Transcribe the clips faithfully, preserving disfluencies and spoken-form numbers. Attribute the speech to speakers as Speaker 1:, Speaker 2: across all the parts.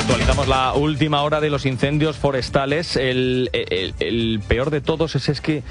Speaker 1: Actualizamos la última hora de los incendios forestales. El, el, el peor de todos es, es que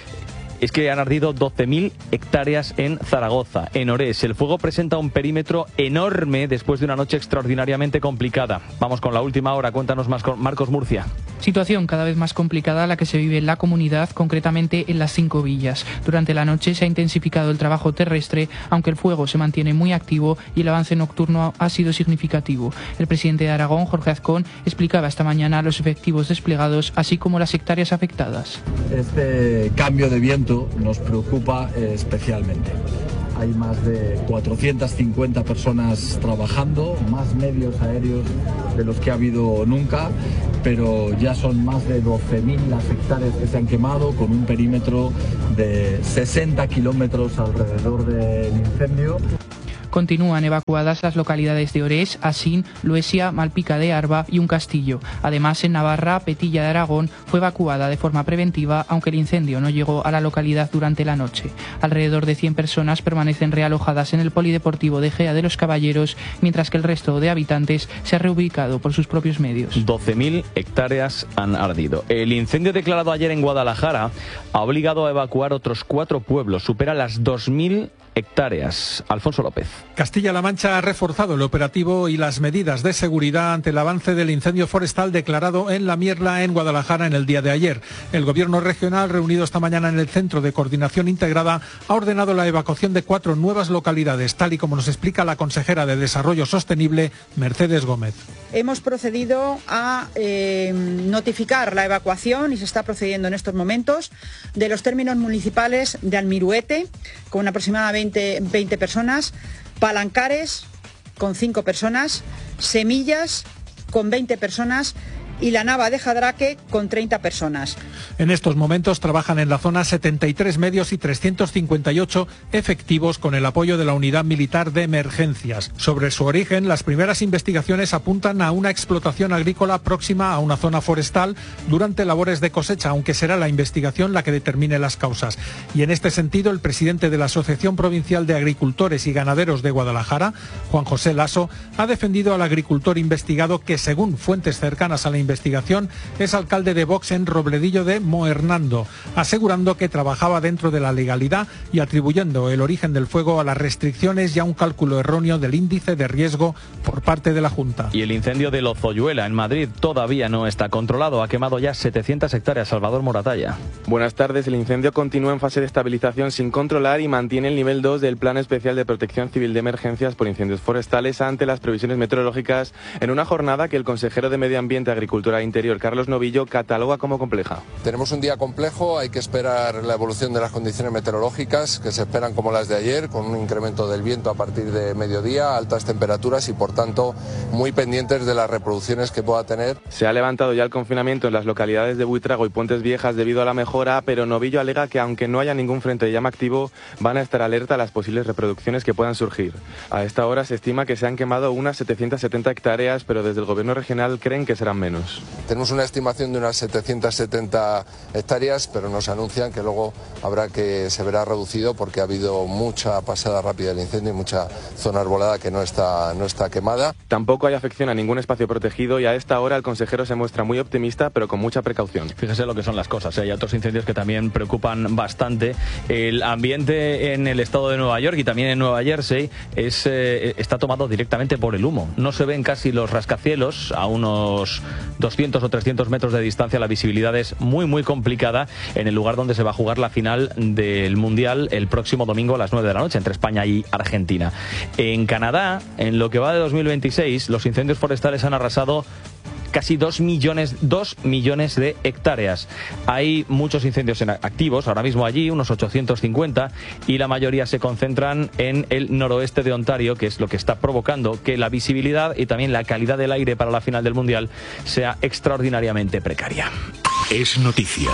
Speaker 1: es que han ardido doce mil hectáreas en Zaragoza, en Orés. El fuego presenta un perímetro enorme después de una noche extraordinariamente complicada. Vamos con la última hora. Cuéntanos más con Marcos Murcia.
Speaker 2: Situación cada vez más complicada la que se vive en la comunidad, concretamente en las cinco villas. Durante la noche se ha intensificado el trabajo terrestre, aunque el fuego se mantiene muy activo y el avance nocturno ha sido significativo. El presidente de Aragón, Jorge Azcón, explicaba esta mañana los efectivos desplegados, así como las hectáreas afectadas.
Speaker 3: Este cambio de viento nos preocupa especialmente. Hay más de cuatrocientas cincuenta personas trabajando, más medios aéreos de los que ha habido nunca, pero ya son más de doce mil las hectáreas que se han quemado, con un perímetro de sesenta kilómetros alrededor del incendio.
Speaker 2: Continúan evacuadas las localidades de Orés, Asín, Luesia, Malpica de Arba y Un Castillo. Además, en Navarra, Petilla de Aragón fue evacuada de forma preventiva, aunque el incendio no llegó a la localidad durante la noche. Alrededor de cien personas permanecen realojadas en el polideportivo de Gea de los Caballeros, mientras que el resto de habitantes se ha reubicado por sus propios medios.
Speaker 1: doce mil hectáreas han ardido. El incendio declarado ayer en Guadalajara ha obligado a evacuar otros cuatro pueblos. Supera las dos mil hectáreas. Alfonso López.
Speaker 4: Castilla-La Mancha ha reforzado el operativo y las medidas de seguridad ante el avance del incendio forestal declarado en La Mierla, en Guadalajara, en el día de ayer. El gobierno regional, reunido esta mañana en el Centro de Coordinación Integrada, ha ordenado la evacuación de cuatro nuevas localidades, tal y como nos explica la consejera de Desarrollo Sostenible, Mercedes Gómez.
Speaker 5: Hemos procedido a eh, notificar la evacuación, y se está procediendo en estos momentos, de los términos municipales de Almiruete, con aproximadamente veinte personas, Palancares, con cinco personas, Semillas, con veinte personas, y la Nava de Jadraque, con treinta personas.
Speaker 4: En estos momentos trabajan en la zona setenta y tres medios y trescientos cincuenta y ocho efectivos con el apoyo de la Unidad Militar de Emergencias. Sobre su origen, las primeras investigaciones apuntan a una explotación agrícola próxima a una zona forestal durante labores de cosecha, aunque será la investigación la que determine las causas. Y en este sentido, el presidente de la Asociación Provincial de Agricultores y Ganaderos de Guadalajara, Juan José Lasso, ha defendido al agricultor investigado que, según fuentes cercanas a la investigación, es alcalde de Vox en Robledillo de Moernando, asegurando que trabajaba dentro de la legalidad y atribuyendo el origen del fuego a las restricciones y a un cálculo erróneo del índice de riesgo por parte de la Junta.
Speaker 1: Y el incendio de Lozoyuela, en Madrid, todavía no está controlado. Ha quemado ya setecientas hectáreas. Salvador Moratalla.
Speaker 6: Buenas tardes. El incendio continúa en fase de estabilización sin controlar y mantiene el nivel dos del Plan Especial de Protección Civil de Emergencias por Incendios Forestales ante las previsiones meteorológicas, en una jornada que el consejero de Medio Ambiente, Agricultura e Interior, Carlos Novillo, cataloga como compleja.
Speaker 7: Tenemos un día complejo, hay que esperar la evolución de las condiciones meteorológicas, que se esperan como las de ayer, con un incremento del viento a partir de mediodía, altas temperaturas y, por tanto, muy pendientes de las reproducciones que pueda tener.
Speaker 6: Se ha levantado ya el confinamiento en las localidades de Buitrago y Puentes Viejas debido a la mejora, pero Novillo alega que, aunque no haya ningún frente de llama activo, van a estar alerta a las posibles reproducciones que puedan surgir. A esta hora se estima que se han quemado unas setecientas setenta hectáreas, pero desde el gobierno regional creen que serán menos.
Speaker 7: Tenemos una estimación de unas setecientas setenta hectáreas, pero nos anuncian que luego habrá que se verá reducido porque ha habido mucha pasada rápida del incendio y mucha zona arbolada que no está, no está quemada.
Speaker 6: Tampoco hay afección a ningún espacio protegido y a esta hora el consejero se muestra muy optimista, pero con mucha precaución.
Speaker 1: Fíjese lo que son las cosas, ¿eh? Hay otros incendios que también preocupan bastante. El ambiente en el estado de Nueva York y también en Nueva Jersey es, eh, está tomado directamente por el humo. No se ven casi los rascacielos a unos doscientos o trescientos metros de distancia. La visibilidad es muy muy complicada en el lugar donde se va a jugar la final del Mundial el próximo domingo a las nueve de la noche entre España y Argentina. En Canadá, en lo que va de dos mil veintiséis, los incendios forestales han arrasado casi dos millones, dos millones de hectáreas. Hay muchos incendios activos ahora mismo allí, unos ochocientos cincuenta, y la mayoría se concentran en el noroeste de Ontario, que es lo que está provocando que la visibilidad y también la calidad del aire para la final del Mundial sea extraordinariamente precaria.
Speaker 8: Es noticia.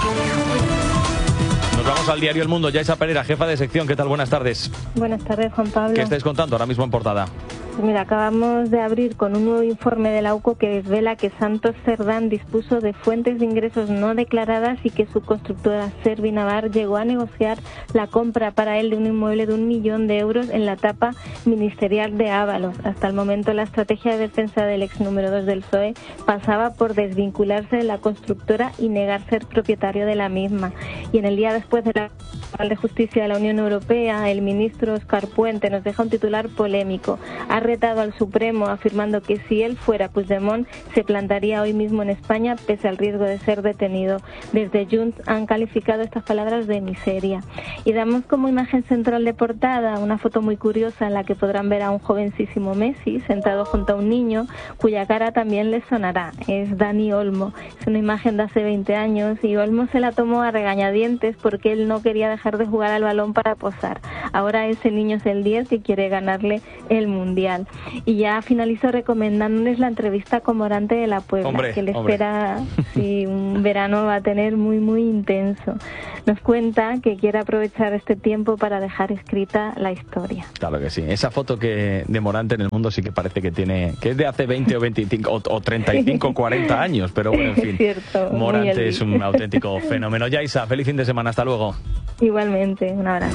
Speaker 1: Nos vamos al diario El Mundo. Yaisa Pereira, jefa de sección. ¿Qué tal? Buenas tardes.
Speaker 9: Buenas tardes, Juan Pablo.
Speaker 1: ¿Qué estáis contando ahora mismo en portada?
Speaker 8: mira, acabamos de abrir con un nuevo informe de la U C O que desvela que Santos Cerdán dispuso de fuentes de ingresos no declaradas y que su constructora Servinavar llegó a negociar la compra para él de un inmueble de un millón de euros en la etapa ministerial de Ábalos. Hasta el momento la estrategia de defensa del ex número dos del P S O E pasaba por desvincularse de la constructora y negar ser propietario de la misma. Y en el día después de la Tribunal de Justicia de la Unión Europea, el ministro Óscar Puente nos deja un titular polémico. Ha retado al Supremo afirmando que si él fuera Puigdemont se plantaría hoy mismo en España pese al riesgo de ser detenido. Desde Junts han calificado estas palabras de miseria. Y damos como imagen central de portada una foto muy curiosa en la que podrán ver a un jovencísimo Messi sentado junto a un niño cuya cara también les sonará. Es Dani Olmo. Es una imagen de hace veinte años y Olmo se la tomó a regañadientes porque él no quería dejar de jugar al balón para posar. Ahora ese niño es el diez y quiere ganarle el Mundial. Y ya finalizo recomendándoles la entrevista con Morante de la Puebla, hombre, que le hombre. espera si un verano va a tener muy muy intenso. Nos cuenta que quiere aprovechar este tiempo para dejar escrita la historia.
Speaker 1: Claro que sí. Esa foto que de Morante en el mundo sí que parece que tiene, que es de hace veinte o veinticinco o, o treinta y cinco o cuarenta años, pero bueno, en fin.
Speaker 8: Es cierto,
Speaker 1: Morante es un auténtico fenómeno. Yaisa, feliz fin de semana, hasta luego.
Speaker 8: Igualmente, un abrazo.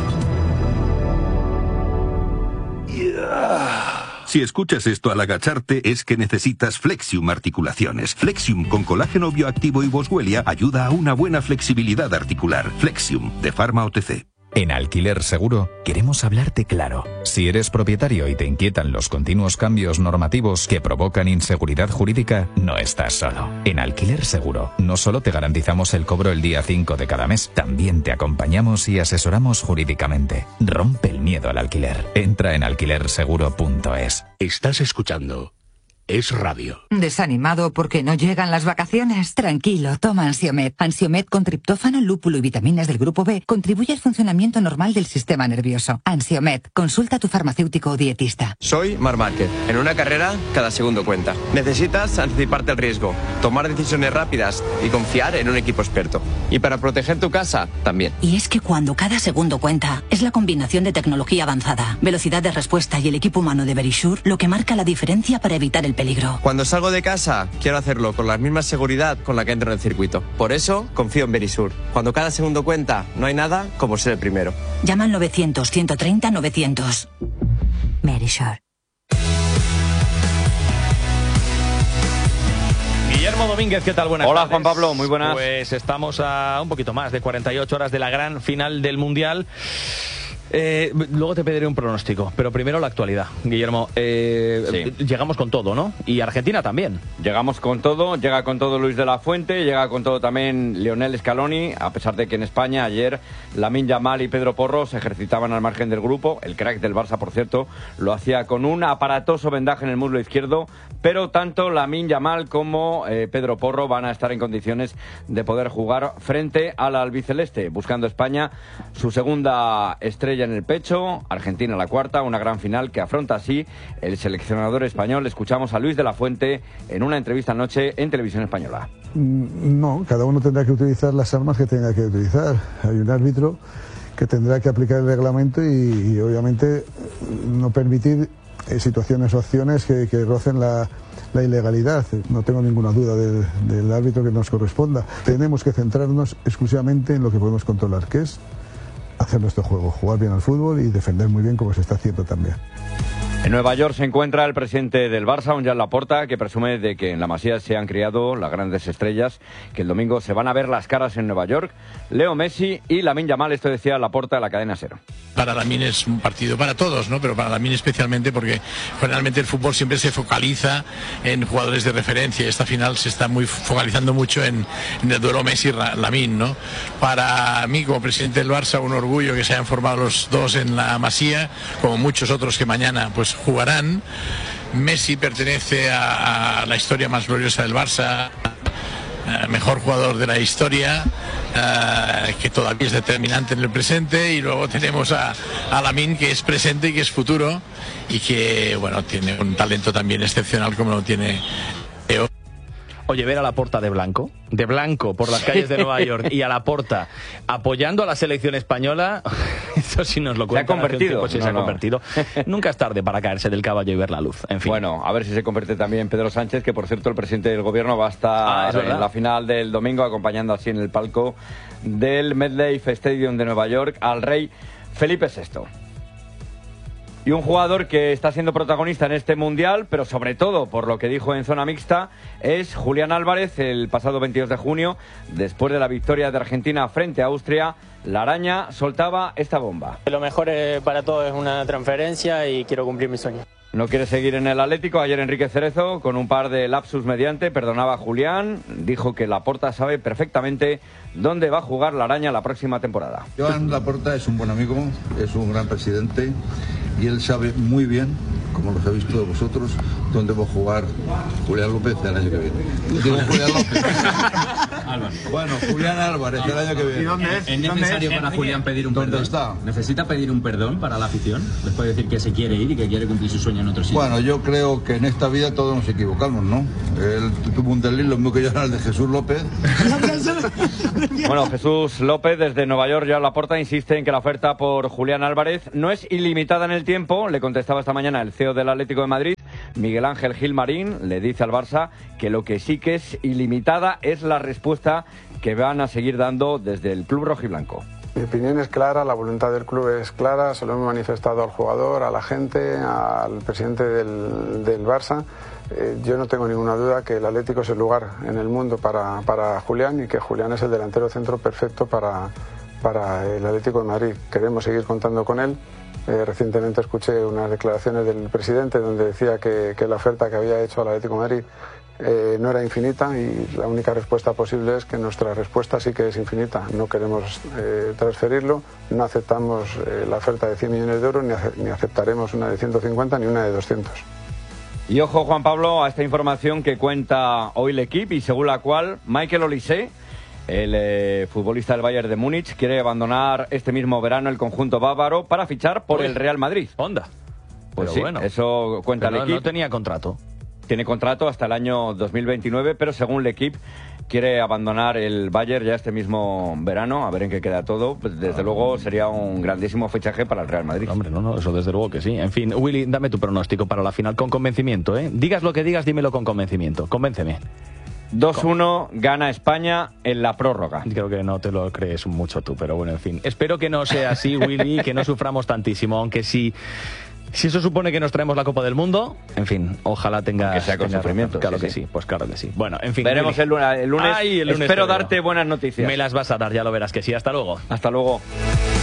Speaker 9: Si escuchas esto al agacharte es que necesitas Flexium Articulaciones. Flexium con colágeno bioactivo y boswellia ayuda a una buena flexibilidad articular. Flexium, de Pharma O T C.
Speaker 10: En Alquiler Seguro queremos hablarte claro. Si eres propietario y te inquietan los continuos cambios normativos que provocan inseguridad jurídica, no estás solo. En Alquiler Seguro no solo te garantizamos el cobro el día cinco de cada mes, también te acompañamos y asesoramos jurídicamente. Rompe el miedo al alquiler. Entra en alquiler seguro punto es.
Speaker 11: Estás escuchando Es Radio.
Speaker 12: ¿Desanimado porque no llegan las vacaciones? Tranquilo, toma Ansiomed. Ansiomed con triptófano, lúpulo y vitaminas del grupo B contribuye al funcionamiento normal del sistema nervioso. Ansiomed, consulta a tu farmacéutico o dietista.
Speaker 13: Soy Marc Márquez. En una carrera, cada segundo cuenta. Necesitas anticiparte al riesgo, tomar decisiones rápidas y confiar en un equipo experto. Y para proteger tu casa, también.
Speaker 12: Y es que cuando cada segundo cuenta, es la combinación de tecnología avanzada, velocidad de respuesta y el equipo humano de Verisure lo que marca la diferencia para evitar el peligro.
Speaker 13: Cuando salgo de casa, quiero hacerlo con la misma seguridad con la que entro en el circuito. Por eso, confío en Verisure. Cuando cada segundo cuenta, no hay nada como ser el primero.
Speaker 12: Llama al novecientos, ciento treinta, novecientos. Verisure.
Speaker 1: Guillermo Domínguez, ¿qué tal? Buenas
Speaker 14: Hola,
Speaker 1: tardes.
Speaker 14: Juan Pablo, muy buenas.
Speaker 1: Pues estamos a un poquito más de cuarenta y ocho horas de la gran final del Mundial. Eh, luego te pediré un pronóstico, pero primero la actualidad. Guillermo, eh, sí. llegamos con todo, ¿no? Y Argentina también.
Speaker 14: Llegamos con todo, llega con todo Luis de la Fuente, llega con todo también Lionel Scaloni, a pesar de que en España ayer Lamine Yamal y Pedro Porro se ejercitaban al margen del grupo. El crack del Barça, por cierto, lo hacía con un aparatoso vendaje en el muslo izquierdo, pero tanto Lamine Yamal como eh, Pedro Porro van a estar en condiciones de poder jugar frente al albiceleste, buscando España su segunda estrella en el pecho, Argentina la cuarta, una gran final que afronta así el seleccionador español. Escuchamos a Luis de la Fuente en una entrevista anoche en Televisión Española.
Speaker 15: No, cada uno tendrá que utilizar las armas que tenga que utilizar. Hay un árbitro que tendrá que aplicar el reglamento y, y obviamente no permitir eh, situaciones o acciones que, que rocen la, la ilegalidad. No tengo ninguna duda del, del árbitro que nos corresponda. Tenemos que centrarnos exclusivamente en lo que podemos controlar, que es hacer nuestro juego, jugar bien al fútbol y defender muy bien como se está haciendo también.
Speaker 14: En Nueva York se encuentra el presidente del Barça, Joan Laporta, que presume de que en la Masía se han criado las grandes estrellas, que el domingo se van a ver las caras en Nueva York. Leo Messi y Lamine Yamal, esto decía Laporta de la cadena SER.
Speaker 16: Para Lamine es un partido para todos, ¿no? Pero para Lamine especialmente porque generalmente el fútbol siempre se focaliza en jugadores de referencia y esta final se está muy focalizando mucho en, en el duelo Messi-Lamine, ¿no? Para mí, como presidente del Barça, un orgullo que se hayan formado los dos en la Masía, como muchos otros que mañana pues jugarán. Messi pertenece a, a la historia más gloriosa del Barça, eh, mejor jugador de la historia, eh, que todavía es determinante en el presente, y luego tenemos a, a Lamine, que es presente y que es futuro y que bueno tiene un talento también excepcional como lo tiene Leo.
Speaker 1: Oye, ver a Laporta de blanco, de blanco por las calles de Nueva York y a Laporta apoyando a la selección española, Eso sí nos lo cuenta.
Speaker 14: Se ha convertido.
Speaker 1: Pues sí,
Speaker 14: no,
Speaker 1: se ha
Speaker 14: no.
Speaker 1: convertido. Nunca es tarde para caerse del caballo y ver la luz. En fin.
Speaker 14: Bueno, a ver si se convierte también Pedro Sánchez, que por cierto el presidente del gobierno va a estar
Speaker 1: Ah, es
Speaker 14: en
Speaker 1: verdad.
Speaker 14: la final del domingo, acompañando así en el palco del MetLife Stadium de Nueva York al rey Felipe sexto. Y un jugador que está siendo protagonista en este mundial, pero sobre todo por lo que dijo en zona mixta, es Julián Álvarez. El pasado veintidós de junio, después de la victoria de Argentina frente a Austria, la araña soltaba esta bomba.
Speaker 17: Lo mejor eh, para todos es una transferencia y quiero cumplir mi sueño.
Speaker 14: No quiere seguir en el Atlético. Ayer Enrique Cerezo, con un par de lapsus mediante, perdonaba a Julián. Dijo que Laporta sabe perfectamente dónde va a jugar la araña la próxima temporada.
Speaker 18: Joan Laporta es un buen amigo, es un gran presidente y él sabe muy bien, como lo sabéis todos vosotros, dónde va a jugar Julián López el año que viene. Digo Julián López. Bueno, Julián Álvarez el año que viene.
Speaker 19: ¿Y dónde es?
Speaker 18: ¿Es
Speaker 19: necesario para Julián pedir un perdón? ¿Dónde está? ¿Necesita pedir un perdón para la afición? Después de decir que se quiere ir y que quiere cumplir su sueño en otro sitio.
Speaker 18: Bueno, yo creo que en esta vida todos nos equivocamos, ¿no? Él tuvo un desliz, lo mismo que yo era el de Jesús López.
Speaker 14: Bueno, Jesús López desde Nueva York, Joan Laporta, insiste en que la oferta por Julián Álvarez no es ilimitada en el tiempo. Le contestaba esta mañana el C E O del Atlético de Madrid, Miguel Ángel Gilmarín. Le dice al Barça que lo que sí que es ilimitada es la respuesta que van a seguir dando desde el club rojiblanco.
Speaker 20: Mi opinión es clara, la voluntad del club es clara, se lo hemos manifestado al jugador, a la gente, al presidente del, del Barça. Eh, yo no tengo ninguna duda que el Atlético es el lugar en el mundo para, para Julián y que Julián es el delantero centro perfecto para, para el Atlético de Madrid. Queremos seguir contando con él. Eh, recientemente escuché unas declaraciones del presidente donde decía que, que la oferta que había hecho al Atlético de Madrid eh, no era infinita y la única respuesta posible es que nuestra respuesta sí que es infinita. No queremos eh, transferirlo, no aceptamos eh, la oferta de cien millones de euros ni, ace ni aceptaremos una de ciento cincuenta ni una de doscientos.
Speaker 14: Y ojo, Juan Pablo, a esta información que cuenta hoy el equipo y según la cual Michael Olise, el eh, futbolista del Bayern de Múnich, quiere abandonar este mismo verano el conjunto bávaro para fichar por
Speaker 1: Uy.
Speaker 14: el Real Madrid.
Speaker 1: Onda.
Speaker 14: Pues
Speaker 1: Pero
Speaker 14: sí,
Speaker 1: bueno.
Speaker 14: eso cuenta
Speaker 1: Pero
Speaker 14: el
Speaker 1: no,
Speaker 14: equipo.
Speaker 1: no tenía contrato.
Speaker 14: Tiene contrato hasta el año dos mil veintinueve, pero según el equipo quiere abandonar el Bayern ya este mismo verano, a ver en qué queda todo. Pues desde ah. luego sería un grandísimo fichaje para el Real Madrid.
Speaker 1: Hombre, no, no, eso desde luego que sí. En fin, Willy, dame tu pronóstico para la final con convencimiento, ¿eh? Digas lo que digas, dímelo con convencimiento. Convénceme.
Speaker 14: dos uno gana España en la prórroga.
Speaker 1: Creo que no te lo crees mucho tú, pero bueno, en fin. Espero que no sea así, Willy, que no suframos tantísimo, aunque sí... Si eso supone que nos traemos la Copa del Mundo, en fin, ojalá tenga...
Speaker 14: Que sea con
Speaker 1: tenga
Speaker 14: sufrimiento.
Speaker 1: Claro
Speaker 14: sí,
Speaker 1: que sí. sí, pues claro que sí. Bueno, en fin.
Speaker 14: Veremos el lunes. El lunes,
Speaker 1: Ay, el lunes
Speaker 14: espero
Speaker 1: te veo.
Speaker 14: darte buenas noticias.
Speaker 1: Me las vas a dar, ya lo verás que sí. Hasta luego.
Speaker 14: Hasta luego.